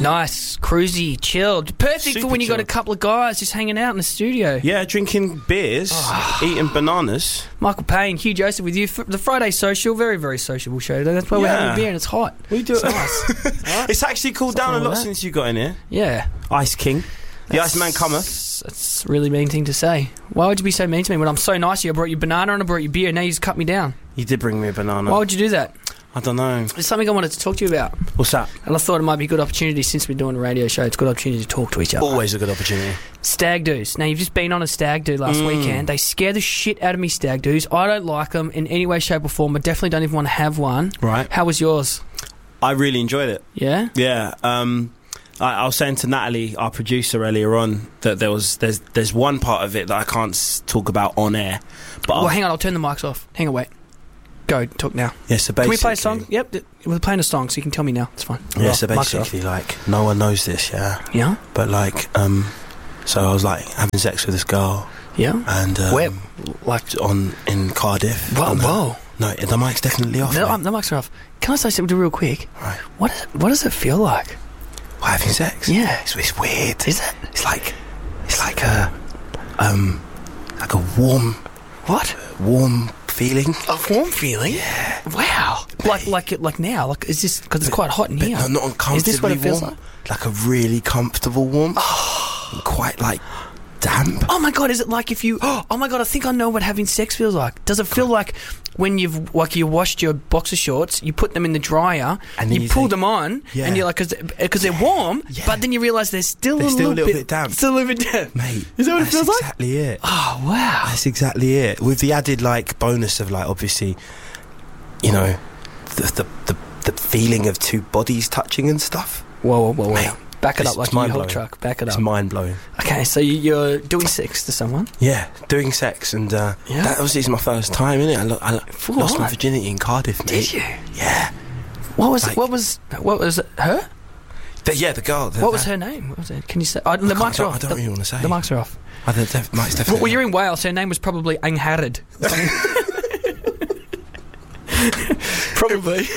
Nice, cruisy, chilled. Perfect Super for when you got a chilled. couple of guys just hanging out in the studio. Yeah, drinking beers, eating bananas. Michael Payne, Hugh Joseph with you. The Friday Social, very, very sociable show. That's why we're having a beer and it's hot. We do It's it. nice. All right. It's actually cooled down a wrong lot with that. since you got in here. Yeah. Ice King. The Iceman cometh. That's a really mean thing to say. Why would you be so mean to me when I'm so nice to you? I brought you banana and I brought you beer and now you just cut me down. You did bring me a banana. Why would you do that? I don't know. There's something I wanted to talk to you about. What's that? And I thought it might be a good opportunity since we're doing a radio show. It's a good opportunity to talk to each other. Always a good opportunity. Stag do's. Now, you've just been on a stag do last weekend. They scare the shit out of me, stag do's. I don't like them in any way, shape or form. I definitely don't even want to have one. Right. How was yours? I really enjoyed it. Yeah? Yeah. I was saying to Natalie, our producer, earlier on, that there's one part of it that I can't talk about on air. But Well, hang on. I'll turn the mics off. Hang on, wait. Go, talk now. Yeah, so basically... Can we play a song? Yep, we're playing a song, so you can tell me now. It's fine. Yeah, so Mics off. basically, like, no one knows this, yeah? Yeah? But, like, so I was, like, having sex with this girl. Yeah? And, Where? Like... in Cardiff. Whoa. No, the mic's definitely off. The mate. mics are off. Can I say something real quick? Right. What does it feel like? What, having sex? Yeah. It's weird. Is it? It's like a warm... What? Warm feeling. A warm feeling? Yeah. Wow. Like now? Like, is this... Because it's quite hot in here. No, not uncomfortably Is this what it feels warm. like? Like a really comfortable warmth. Quite, like, damp. Oh my god, is it like if you... Oh my god, I think I know what having sex feels like. Does it feel like when you washed your boxer shorts, you put them in the dryer, And then you you pull think- them on, Yeah. and you're like... Because they're warm, Yeah. but then you realise they're still a little bit damp. Still a little bit damp. Mate, Is that what it that's feels like? exactly it. Oh, wow. That's exactly it. With the added, like, bonus of, like, obviously, you know, the feeling of two bodies touching and stuff. Whoa. Mate, Back it up it's like a mind-blowing. U-Haul truck. Back it It's up. mind-blowing. Okay, so you're doing sex to someone? Yeah, doing sex, and that obviously is my first time, innit? I lost my virginity in Cardiff, mate. Did you? Yeah. What was Like- what was it? Her? The girl. What was her name? What was it? Can you say? The mics are off. I don't really want to say. The mics are off. The mic's definitely Well, you're in Wales. Her name was probably Angharad. Probably.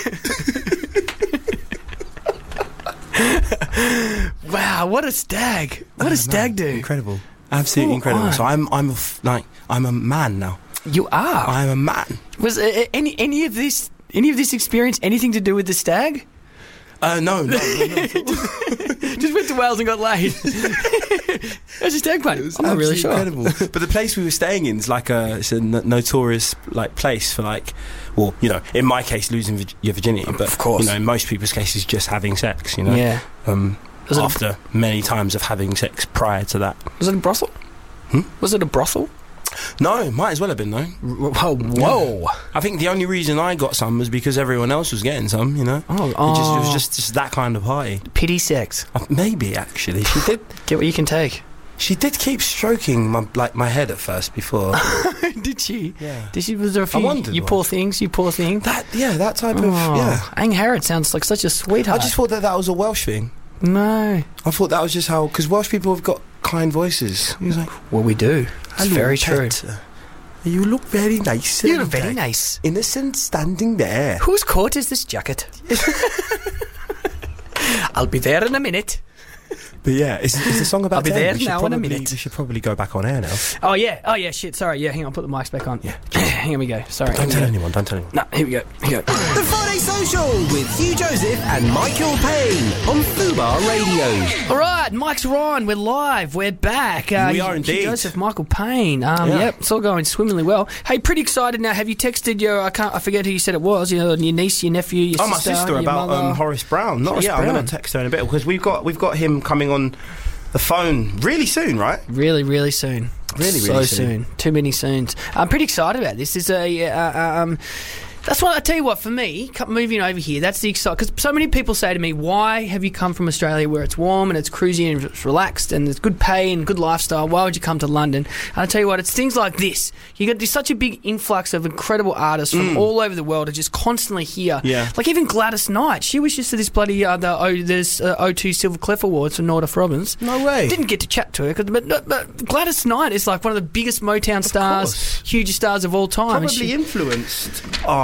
Wow, what a stag! What a stag do? Incredible, absolutely incredible. So I'm a man now. You are. I'm a man. Was any of this experience anything to do with the stag? No. Just went to Wales and got laid. That's a stag party. I'm not really sure. Incredible. But the place we were staying in is like it's a notorious like place for like, well, you know, in my case, losing your virginity, but of course, you know, in most people's cases, just having sex. You know, yeah. After many times of having sex prior to that. Was it a brothel? Was it a brothel? No, might as well have been though. Whoa! Yeah. I think the only reason I got some was because everyone else was getting some. You know, it was just that kind of party. Pity sex. Maybe actually, she did get what you can take. She did keep stroking my head at first before. Did she? Yeah. Did she? Was there a few? I wondered. You poor things. That type of Angharad sounds like such a sweetheart. I just thought that was a Welsh thing. No. I thought that was just how, because Welsh people have got kind voices. He was like, well, we do. It's very true. You look very nice. You look very nice. Innocent standing there. Whose coat is this jacket? I'll be there in a minute. But yeah, it's a song about I'll be there them. now in a minute. We should probably go back on air now. Oh yeah, shit, sorry. Yeah, hang on, put the mics back on. Yeah. Here we go. Sorry. Don't tell anyone. No, here we go. The Friday Social with Hugh Joseph and Michael Payne on Fubar Radio. All right, mics are on. We're live. We're back. We are Hugh indeed. Joseph, Michael Payne. Yep, it's all going swimmingly well. Hey, pretty excited now. Have you texted your? I forget who you said it was. You know, your niece, your nephew, your sister. My sister your about mother. Horace Brown. Not Horace yet. Brown. I'm going to text her in a bit because we've got him coming on the phone really soon, right? Really, really soon. Really so soon. Too many soons. I'm pretty excited about this. It's that's what I tell you what. For me, moving over here, that's the excitement. Because so many people say to me, "Why have you come from Australia, where it's warm and it's cruisy and it's relaxed and there's good pay and good lifestyle? Why would you come to London?" And I tell you what, it's things like this. There's such a big influx of incredible artists from all over the world are just constantly here. Yeah. Like even Gladys Knight, she was just at this bloody O2 Silver Clef Awards for Nordoff Robbins. No way. Didn't get to chat to her, but Gladys Knight is like one of the biggest Motown stars, hugest stars of all time. Probably influenced our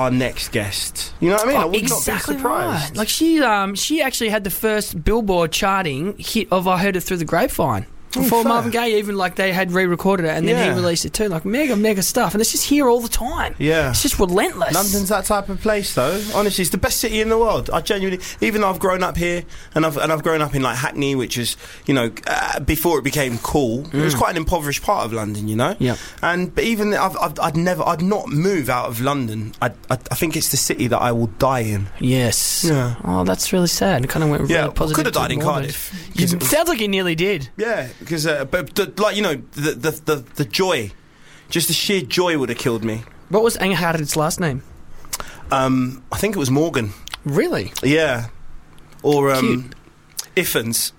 our next guest. You know what I mean? I would exactly not be surprised. right. Like she actually had the first Billboard charting hit of "I Heard It Through the Grapevine." Before Marvin Gaye, even like they had re-recorded it and then he released it too. Like mega stuff, and it's just here all the time. Yeah, it's just relentless. London's that type of place, though. Honestly, it's the best city in the world. I genuinely, even though I've grown up here and I've grown up in like Hackney, which is, you know, before it became cool, it was quite an impoverished part of London, you know. Yeah. But even I'd not move out of London. I think it's the city that I will die in. Yes. Yeah. Oh, that's really sad. It kind of went really positive. Could have died in Cardiff. Sounds like you nearly did. Yeah, because like, you know, the joy, just the sheer joy would have killed me. What was Anghar's last name? I think it was Morgan. Really? Yeah. Or Cute. Iffens.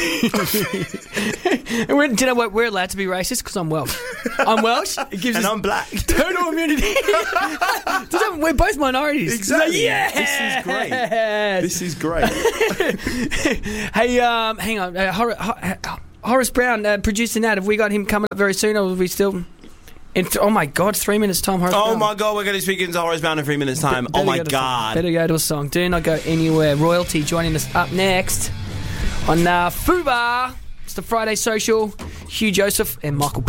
Do you know what? We're allowed to be racist because I'm Welsh. I'm Welsh. It gives and us I'm black. total immunity. We're both minorities. Exactly. Yeah. This is great. Hey, hang on. Horace Brown, producer Nat, have we got him coming up very soon, or will we still... oh my God, 3 minutes time, Horace Brown. My God, we're going to speak into Horace Brown in 3 minutes time. Oh my God. Better go to a song. Do not go anywhere. Royalty joining us up next on Fubar. It's the Friday Social. Hugh Joseph and Michael